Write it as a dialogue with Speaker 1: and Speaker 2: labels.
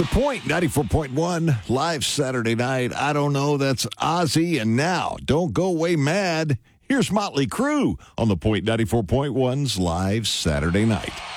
Speaker 1: The Point, 94.1, live Saturday night. I don't know, that's Ozzy. And now, don't go away mad. Here's Motley Crue on The Point, 94.1's live Saturday night.